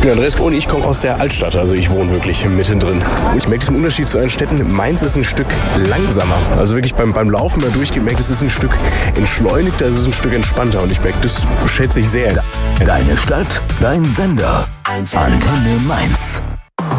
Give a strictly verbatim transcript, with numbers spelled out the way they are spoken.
bin Andreas und ich komme aus der Altstadt, also ich wohne wirklich mittendrin. Ich merke diesen Unterschied zu anderen Städten. Mainz ist ein Stück langsamer. Also wirklich beim, beim Laufen da durchgemerkt, es ist ein Stück entschleunigter, es ist ein Stück entspannter und ich merke, das schätze ich sehr. Deine Stadt, dein Sender. Antenne Mainz.